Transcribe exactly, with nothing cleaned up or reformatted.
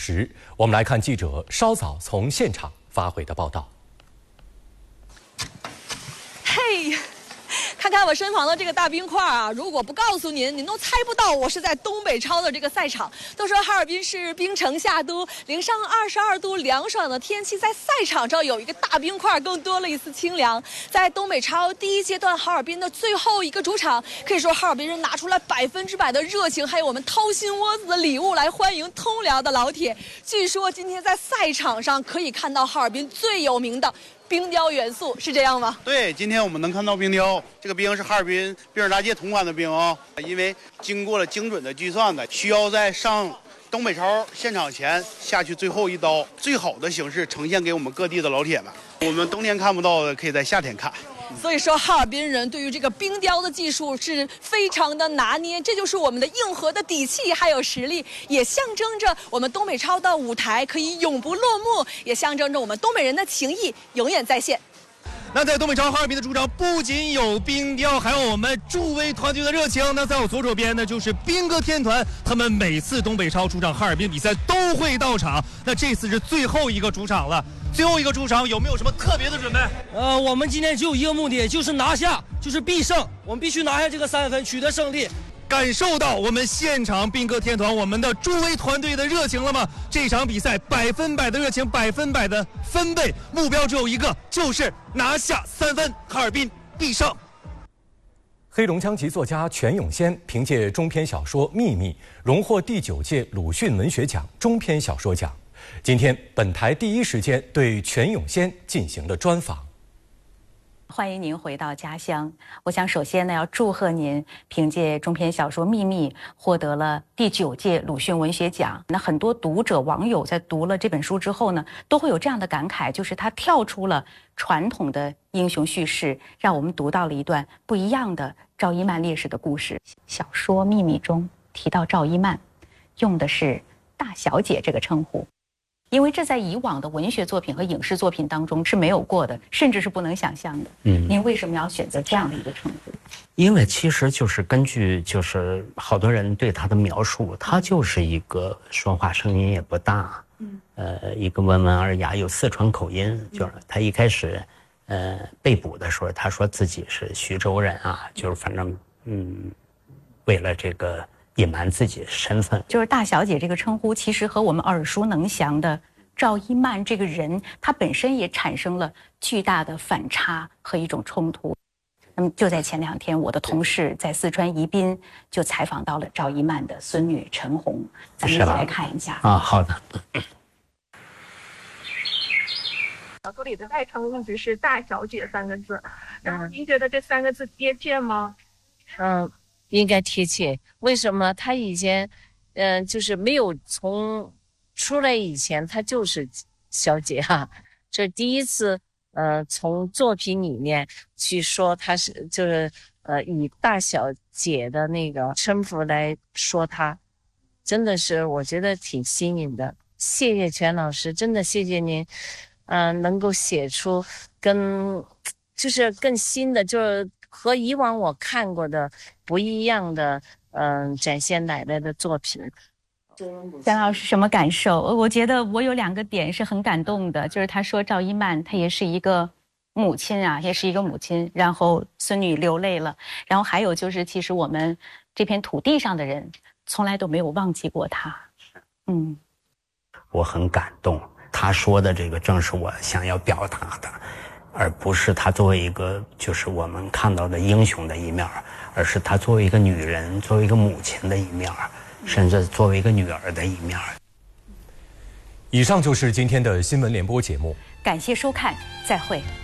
时，我们来看记者稍早从现场发回的报道。 嘿。看看我身旁的这个大冰块啊，如果不告诉您，您都猜不到我是在东北超的这个赛场。都说哈尔滨是冰城下都，零上二十二度凉爽的天气，在赛场上有一个大冰块，更多了一丝清凉。在东北超第一阶段，哈尔滨的最后一个主场，可以说哈尔滨人拿出来百分之百的热情，还有我们掏心窝子的礼物来欢迎通辽的老铁。据说今天在赛场上可以看到哈尔滨最有名的冰雕元素，是这样吗？ 对，今天我们能看到冰雕，这个冰是哈尔滨冰雪大界同款的冰啊、哦，因为经过了精准的计算的，需要在上东北超现场前下去最后一刀，最好的形式呈现给我们各地的老铁们。我们冬天看不到的，可以在夏天看。 所以说，哈尔滨人对于这个冰雕的技术是非常的拿捏，这就是我们的硬核的底气还有实力，也象征着我们东北超的舞台可以永不落幕，也象征着我们东北人的情谊永远在线。 那在东北超哈尔滨的主场，不仅有冰雕，还有我们助威团队的热情。那在我左手边呢，就是兵歌天团，他们每次东北超主场哈尔滨比赛都会到场。那这次是最后一个主场了，最后一个主场有没有什么特别的准备？ 呃，我们今天只有一个目的，就是拿下，就是必胜。我们必须拿下这个三分，取得胜利。 感受到我们现场兵歌天团我们的助威团队的热情了吗？这场比赛百分百的热情，百分百的分贝，目标只有一个，就是拿下三分，哈尔滨必胜。 黑龙江籍作家全永先凭借中篇小说《秘密》荣获第九届鲁迅文学奖中篇小说奖。今天本台第一时间对全永先进行了专访。 欢迎您回到家乡。我想首先呢，要祝贺您凭借中篇小说《秘密》获得了第九届鲁迅文学奖。那很多读者网友在读了这本书之后呢，都会有这样的感慨，就是它跳出了传统的英雄叙事，让我们读到了一段不一样的赵一曼烈士的故事。小说《秘密》中提到赵一曼，用的是大小姐这个称呼。因为这在以往的文学作品和影视作品当中是没有过的，甚至是不能想象的。嗯，您为什么要选择这样的一个称呼？ 因为其实就是根据就是好多人对他的描述，他就是一个说话声音也不大，嗯，呃，一个温文尔雅，有四川口音。就是他一开始，呃，被捕的时候，他说自己是徐州人啊，就是反正嗯，为了这个隐瞒自己的身份。 就是大小姐这个称呼，其实和我们耳熟能详的赵一曼这个人，她本身也产生了巨大的反差和一种冲突。那么就在前两天，我的同事在四川宜宾就采访到了赵一曼的孙女陈红，咱们一起来看一下啊。好的。 小说里的代称一直是大小姐三个字，然后您觉得这三个字贴切吗？ 嗯，应该贴切。为什么？他以前，嗯、呃，就是没有从出来以前，他就是小姐哈、啊。这第一次，呃，从作品里面去说他是，就是呃，以大小姐的那个称呼来说他，真的是我觉得挺新颖的。谢谢全老师，真的谢谢您，嗯、呃，能够写出跟就是更新的，就是和以往我看过的不一样的，嗯、呃，展现奶奶的作品。 姜老师什么感受？我觉得我有两个点是很感动的，就是他说赵一曼她也是一个母亲啊，也是一个母亲，然后孙女流泪了，然后还有就是其实我们这片土地上的人从来都没有忘记过她。嗯， 我很感动，他说的这个正是我想要表达的，而不是他作为一个就是我们看到的英雄的一面，而是他作为一个女人，作为一个母亲的一面，甚至作为一个女儿的一面。 以上就是今天的新闻联播节目， 感谢收看，再会。